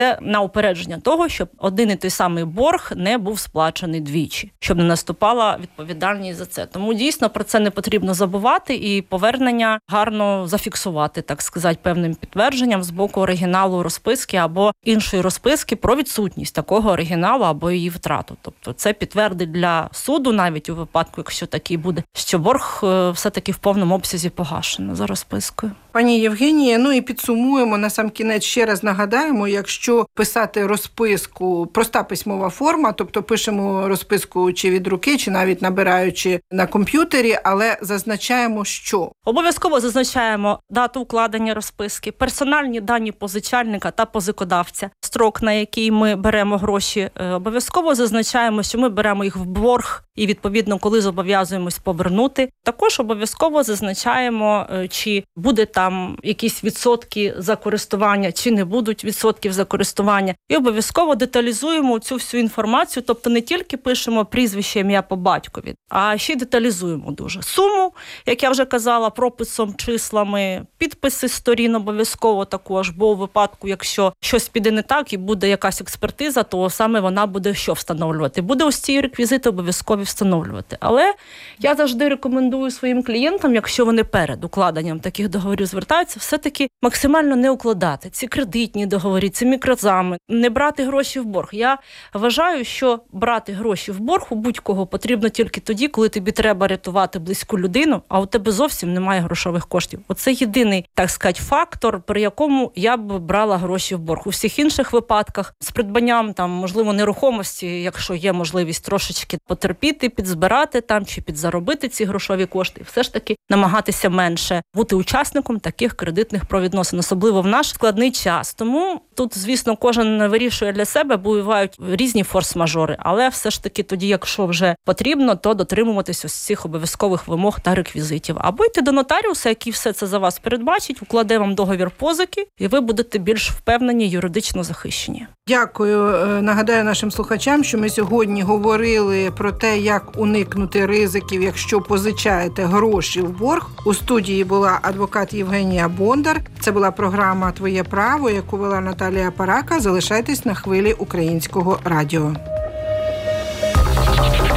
Це на упередження того, щоб один і той самий борг не був сплачений двічі, щоб не наступала відповідальність за це. Тому дійсно про це не потрібно забувати і повернення гарно зафіксувати, так сказати, певним підтвердженням з боку оригіналу розписки або іншої розписки про відсутність такого оригіналу або її втрату. Тобто це підтвердить для суду, навіть у випадку, якщо такий буде, що борг все-таки в повному обсязі погашено за розпискою. Пані Євгенія, і підсумуємо на сам кінець, ще раз нагадаємо, якщо писати розписку, проста письмова форма, тобто пишемо розписку чи від руки, чи навіть набираючи на комп'ютері, але зазначаємо, що? Обов'язково зазначаємо дату укладення розписки, персональні дані позичальника та позикодавця, строк, на який ми беремо гроші. Обов'язково зазначаємо, що ми беремо їх в борг і, відповідно, коли зобов'язуємось повернути. Також обов'язково зазначаємо, чи буде там якісь відсотки за користування, чи не будуть відсотків за користування. І обов'язково деталізуємо цю всю інформацію, тобто не тільки пишемо прізвище, ім'я по батькові, а ще й деталізуємо дуже. Суму, як я вже казала, прописом, числами, підписи сторін обов'язково також, бо у випадку, якщо щось піде не так і буде якась експертиза, то саме вона буде що встановлювати? Буде ось ці реквізити обов'язково встановлювати. Але я завжди рекомендую своїм клієнтам, якщо вони перед укладенням таких договорів звертаються, все-таки максимально не укладати ці кредитні договори, ці мікрозайми, не брати гроші в борг. Я вважаю, що брати гроші в борг у будь-кого потрібно тільки тоді, коли тобі треба рятувати близьку людину, а у тебе зовсім немає грошових коштів. Оце єдиний, так сказати, фактор, при якому я б брала гроші в борг. У всіх інших випадках з придбанням, можливо, нерухомості, якщо є можливість трошечки потерпіти, підзбирати чи підзаробити ці грошові кошти, все ж таки намагатися менше бути учасником таких кредитних правовідносин, особливо в наш складний час. Тому тут, звісно, кожен вирішує для себе, бувають різні форс-мажори, але все ж таки тоді, якщо вже потрібно, то дотримуватись ось цих обов'язкових вимог та реквізитів. Або йти до нотаріуса, який все це за вас передбачить, укладе вам договір позики, і ви будете більш впевнені, юридично захищені. Дякую. Нагадаю нашим слухачам, що ми сьогодні говорили про те, як уникнути ризиків, якщо позичаєте гроші в борг. У студії була адвокат Євгенія Бондар. Це була програма «Твоє право», яку вела Наталія Парака. Залишайтесь на хвилі Українського радіо.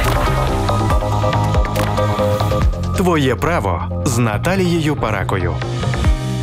«Твоє право» з Наталією Паракою.